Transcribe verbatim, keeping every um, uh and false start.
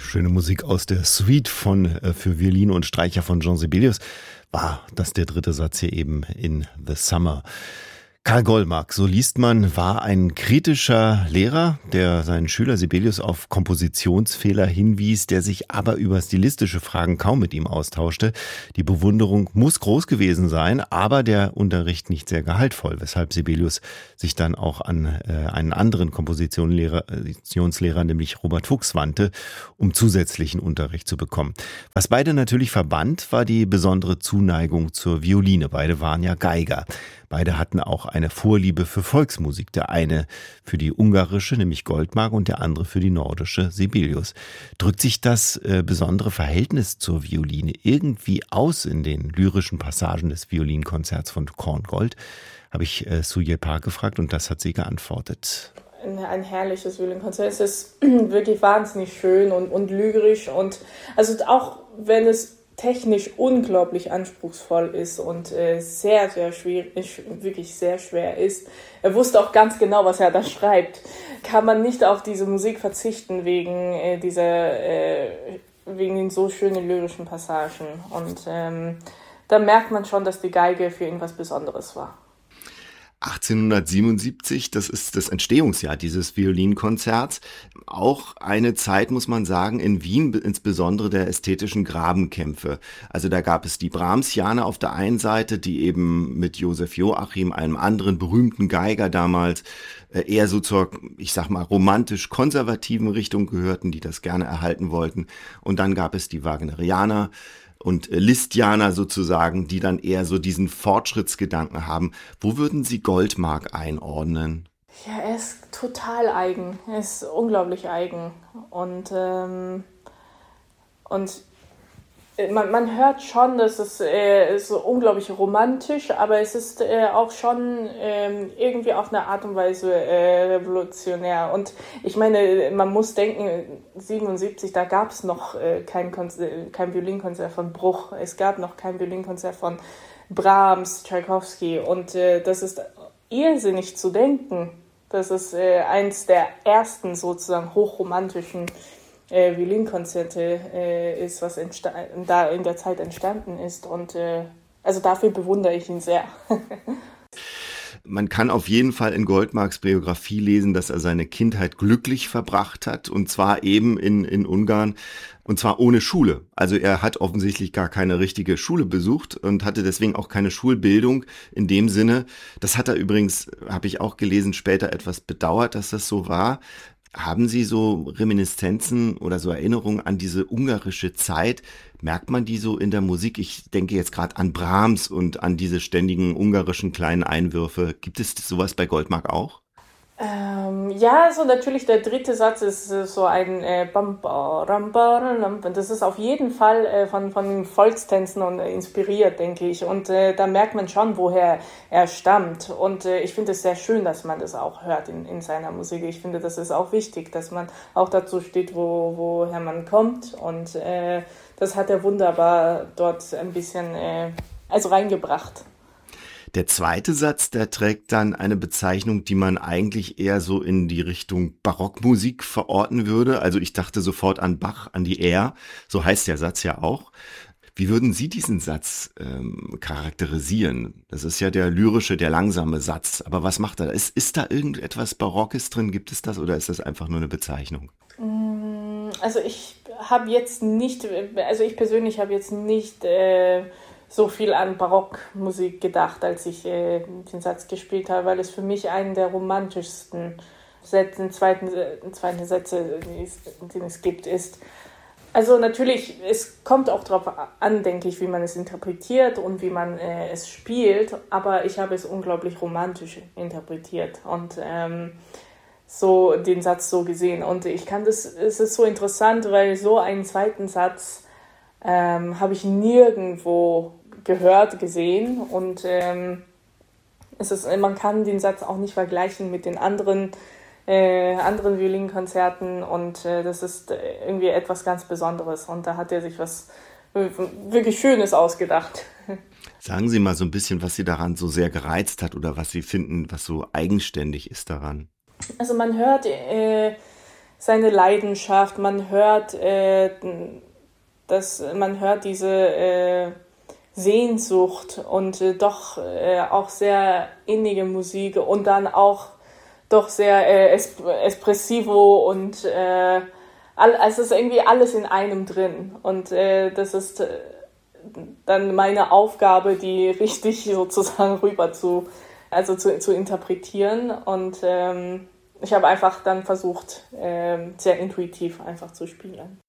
Schöne Musik aus der Suite von äh, für Violine und Streicher von Jean Sibelius. War das der dritte Satz hier eben in The Summer. Karl Goldmark, so liest man, war ein kritischer Lehrer, der seinen Schüler Sibelius auf Kompositionsfehler hinwies, der sich aber über stilistische Fragen kaum mit ihm austauschte. Die Bewunderung muss groß gewesen sein, aber der Unterricht nicht sehr gehaltvoll, weshalb Sibelius sich dann auch an äh, einen anderen Kompositionslehrer, Kompositionslehrer, nämlich Robert Fuchs, wandte, um zusätzlichen Unterricht zu bekommen. Was beide natürlich verband, war die besondere Zuneigung zur Violine. Beide waren ja Geiger. Beide hatten auch eine Vorliebe für Volksmusik. Der eine für die ungarische, nämlich Goldmark, und der andere für die nordische, Sibelius. Drückt sich das äh, besondere Verhältnis zur Violine irgendwie aus in den lyrischen Passagen des Violinkonzerts von Korngold? Habe ich äh, Suje Park gefragt und das hat sie geantwortet. Ein, ein herrliches Violinkonzert. Es ist wirklich wahnsinnig schön und, und lyrisch. Und also auch wenn es technisch unglaublich anspruchsvoll ist und äh, sehr, sehr schwierig, wirklich sehr schwer ist. Er wusste auch ganz genau, was er da schreibt. Kann man nicht auf diese Musik verzichten wegen äh, dieser, äh, wegen den so schönen lyrischen Passagen. Und ähm, da merkt man schon, dass die Geige für ihn was Besonderes war. achtzehnhundertsiebenundsiebzig, das ist das Entstehungsjahr dieses Violinkonzerts. Auch eine Zeit, muss man sagen, in Wien, insbesondere der ästhetischen Grabenkämpfe. Also da gab es die Brahmsianer auf der einen Seite, die eben mit Josef Joachim, einem anderen berühmten Geiger damals, eher so zur, ich sag mal, romantisch-konservativen Richtung gehörten, die das gerne erhalten wollten. Und dann gab es die Wagnerianer und Lisztianer sozusagen, die dann eher so diesen Fortschrittsgedanken haben. Wo würden Sie Goldmark einordnen? Ja, er ist total eigen. Er ist unglaublich eigen. Und, ähm, und man, man hört schon, dass es äh, ist so unglaublich romantisch, aber es ist äh, auch schon äh, irgendwie auf eine Art und Weise äh, revolutionär. Und ich meine, man muss denken, siebenundsiebzig, da gab es noch äh, kein, Konzert, kein Violinkonzert von Bruch, es gab noch kein Violinkonzert von Brahms, Tschaikowski. Und äh, das ist irrsinnig zu denken, dass es äh, eins der ersten sozusagen hochromantischen Äh, Violinkonzerte äh, ist, was entsta- da in der Zeit entstanden ist. Und äh, also dafür bewundere ich ihn sehr. Man kann auf jeden Fall in Goldmarks Biografie lesen, dass er seine Kindheit glücklich verbracht hat, und zwar eben in, in Ungarn, und zwar ohne Schule. Also er hat offensichtlich gar keine richtige Schule besucht und hatte deswegen auch keine Schulbildung in dem Sinne. Das hat er übrigens, habe ich auch gelesen, später etwas bedauert, dass das so war. Haben Sie so Reminiszenzen oder so Erinnerungen an diese ungarische Zeit? Merkt man die so in der Musik? Ich denke jetzt gerade an Brahms und an diese ständigen ungarischen kleinen Einwürfe. Gibt es sowas bei Goldmark auch? Ähm, ja, also natürlich der dritte Satz ist äh, so ein äh, Bam, ba, ram, ba, ram. Das ist auf jeden Fall äh, von, von Volkstänzen und, äh, inspiriert, denke ich. Und äh, da merkt man schon, woher er stammt. Und äh, ich finde es sehr schön, dass man das auch hört in, in seiner Musik. Ich finde, das ist auch wichtig, dass man auch dazu steht, wo, woher man kommt. Und äh, das hat er wunderbar dort ein bisschen äh, also reingebracht. Der zweite Satz, der trägt dann eine Bezeichnung, die man eigentlich eher so in die Richtung Barockmusik verorten würde. Also ich dachte sofort an Bach, an die Air. So heißt der Satz ja auch. Wie würden Sie diesen Satz ähm, charakterisieren? Das ist ja der lyrische, der langsame Satz. Aber was macht er? Ist, ist da irgendetwas Barockes drin? Gibt es das oder ist das einfach nur eine Bezeichnung? Also ich habe jetzt nicht, also ich persönlich habe jetzt nicht äh, so viel an Barockmusik gedacht, als ich äh, den Satz gespielt habe, weil es für mich einen der romantischsten Sätze, zweiten, zweiten Sätze, den es gibt, ist. Also natürlich, es kommt auch darauf an, denke ich, wie man es interpretiert und wie man äh, es spielt, aber ich habe es unglaublich romantisch interpretiert und ähm, so den Satz so gesehen. Und ich kann das, es ist so interessant, weil so einen zweiten Satz ähm, habe ich nirgendwo gehört, gesehen und ähm, es ist, man kann den Satz auch nicht vergleichen mit den anderen äh, anderen Violinkonzerten und äh, das ist irgendwie etwas ganz Besonderes und da hat er sich was wirklich Schönes ausgedacht. Sagen Sie mal so ein bisschen, was Sie daran so sehr gereizt hat oder was Sie finden, was so eigenständig ist daran. Also man hört äh, seine Leidenschaft, man hört, äh, dass, man hört diese äh, Sehnsucht und äh, doch äh, auch sehr innige Musik und dann auch doch sehr äh, es- espressivo und äh, all, also es ist irgendwie alles in einem drin. Und äh, das ist äh, dann meine Aufgabe, die richtig sozusagen rüber zu, also zu, zu interpretieren. Und ähm, ich habe einfach dann versucht, ähm, sehr intuitiv einfach zu spielen.